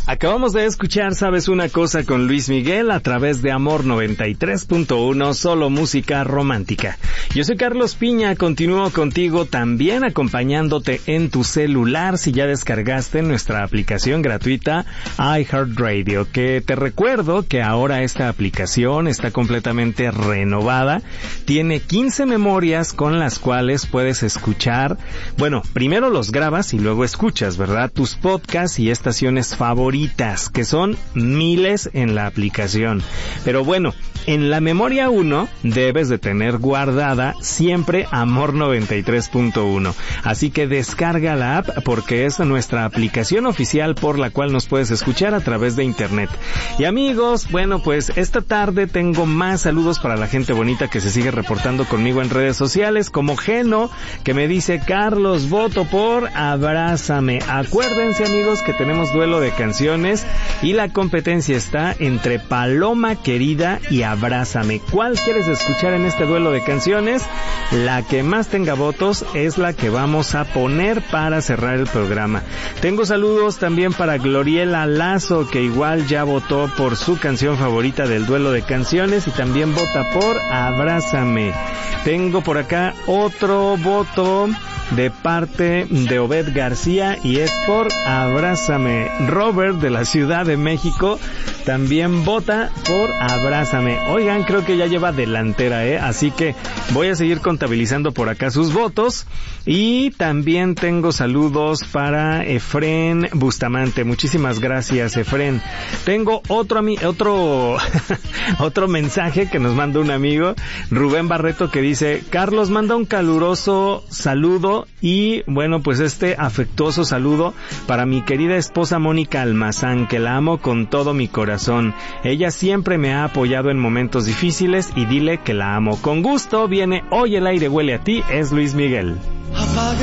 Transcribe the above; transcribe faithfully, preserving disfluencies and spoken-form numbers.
Acabamos de escuchar ¿Sabes una cosa? Con Luis Miguel a través de Amor noventa y tres punto uno, solo música romántica. Yo soy Carlos Piña, continúo contigo también acompañándote en tu celular si ya descargaste nuestra aplicación gratuita iHeartRadio, que te recuerdo que ahora esta aplicación está completamente renovada, tiene quince memorias con las cuales puedes escuchar, bueno, primero los grabas y luego escuchas, ¿verdad? Tus podcasts y estaciones favoritas, que son miles en la aplicación. Pero bueno, en la memoria uno debes de tener guardada siempre Amor noventa y tres punto uno. Así que descarga la app porque es nuestra aplicación oficial por la cual nos puedes escuchar a través de internet. Y amigos, bueno, pues esta tarde tengo más saludos para la gente bonita que se sigue reportando conmigo en redes sociales, como Geno, que me dice: Carlos, voto por Abrázame. Acuérdense, amigos, que tenemos duelo de canciones y la competencia está entre Paloma Querida y Abrázame. ¿Cuál quieres escuchar en este duelo de canciones? La que más tenga votos es la que vamos a poner para cerrar el programa. Tengo saludos también para Gloriela Lazo, que igual ya votó por su canción favorita del duelo de canciones y también vota por Abrázame. Tengo por acá otro voto de parte de Obed García y es por Abrázame. Robert de la Ciudad de México también vota por Abrázame. Oigan, creo que ya lleva delantera, ¿eh? Así que voy a seguir contabilizando por acá sus votos. Y también tengo saludos para Efren Bustamante. Muchísimas gracias, Efren. Tengo otro ami- otro otro mensaje que nos manda un amigo, Rubén Barreto, que dice: Carlos, manda un caluroso saludo y, bueno, pues este afectuoso saludo para mi querida esposa Mónica Almazán, que la amo con todo mi corazón. Ella siempre me ha apoyado en momentos difíciles y dile que la amo. Con gusto viene Hoy el aire huele a ti, es Luis Miguel. Apaga